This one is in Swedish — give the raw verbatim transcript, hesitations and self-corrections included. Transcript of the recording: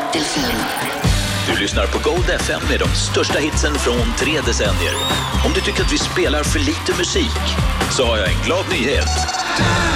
till fem. Du lyssnar på Gold F M med de största hitsen från tre decennier. Om du tycker att vi spelar för lite musik så har jag en glad nyhet.